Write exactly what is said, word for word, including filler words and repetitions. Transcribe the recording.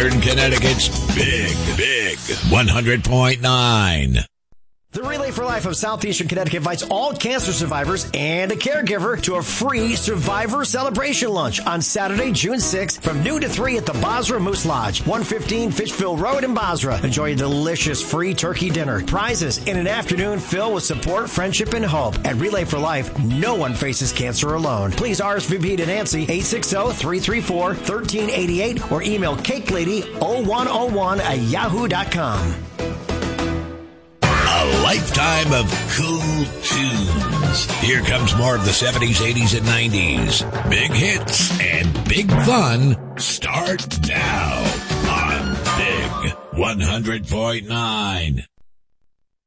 Eastern Connecticut's Big, Big one hundred point nine. The Relay for Life of Southeastern Connecticut invites all cancer survivors and a caregiver to a free Survivor Celebration Lunch on Saturday, June sixth from noon to three at the Basra Moose Lodge, one fifteen Fitchville Road in Basra. Enjoy a delicious free turkey dinner, prizes, and an afternoon filled with support, friendship, and hope. At Relay for Life, no one faces cancer alone. Please R S V P to Nancy, eight six zero, three three four, one three eight eight, or email cakelady oh one oh one at yahoo dot com. A lifetime of cool tunes. Here comes more of the seventies, eighties, and nineties. Big hits and big fun start now on Big one hundred point nine.